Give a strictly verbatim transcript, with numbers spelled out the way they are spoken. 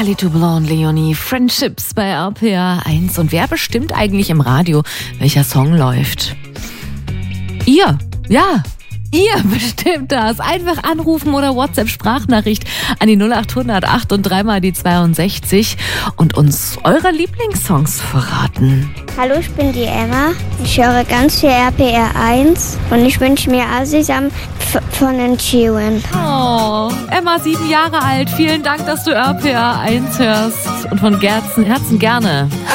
Charlie Toublanc, Leonie, Friendships bei R P R eins. Und wer bestimmt eigentlich im Radio, welcher Song läuft? Ihr, ja. Ihr bestimmt das. Einfach anrufen oder WhatsApp-Sprachnachricht an die null acht hundert acht und dreimal die zweiundsechzig und uns eure Lieblingssongs verraten. Hallo, ich bin die Emma. Ich höre ganz viel R P R eins und ich wünsche mir Asisam von den Chewen. Oh, Emma, sieben Jahre alt. Vielen Dank, dass du R P R eins hörst und von Herzen, Herzen gerne.